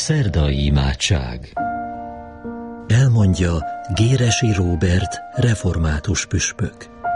Szerdai imádság. Elmondja Géresi Róbert, református püspök.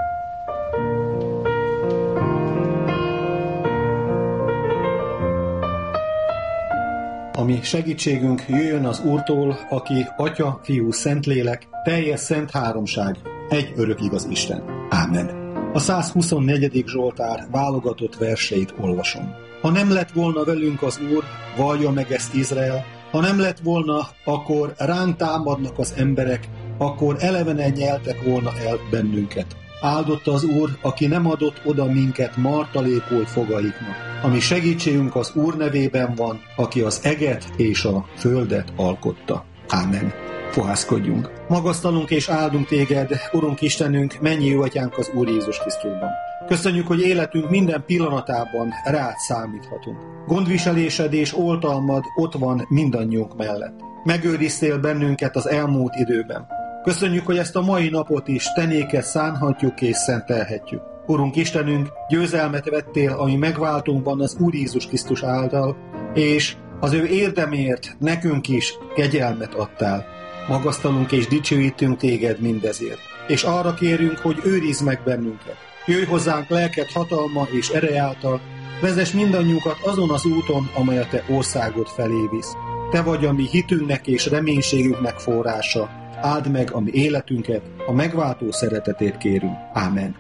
A mi segítségünk jöjjön az Úrtól, aki Atya, Fiú, Szentlélek, teljes szent háromság, egy örök igaz Isten. Ámen. A 124. Zsoltár válogatott verseit olvasom. Ha nem lett volna velünk az Úr, vallja meg ezt Izrael, ha nem lett volna, akkor ránk támadnak az emberek, akkor elevenen nyeltek volna el bennünket. Áldotta az Úr, aki nem adott oda minket martalékul fogaiknak. A mi segítségünk az Úr nevében van, aki az eget és a földet alkotta. Ámen. Fohászkodjunk. Magasztalunk és áldunk téged, Urunk Istenünk, mennyi jó atyánk az Úr Jézus Krisztusban. Köszönjük, hogy életünk minden pillanatában rád számíthatunk. Gondviselésed és oltalmad ott van mindannyiunk mellett. Megőriztél bennünket az elmúlt időben. Köszönjük, hogy ezt a mai napot is te néked szánhatjuk és szentelhetjük. Urunk Istenünk, győzelmet vettél a mi megváltunkban az Úr Jézus Krisztus által, és az ő érdemért nekünk is kegyelmet adtál. Magasztalunk és dicsőítünk téged mindezért. És arra kérünk, hogy őrizd meg bennünket. Jöjj hozzánk lelked hatalma és ereje által, vezess mindannyiunkat azon az úton, amely a te országod felé visz. Te vagy a mi hitünknek és reménységünknek forrása. Áld meg a mi életünket, a megváltó szeretetét kérünk. Ámen.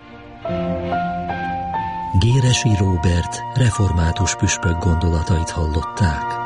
Géresi Róbert, református püspök gondolatait hallották.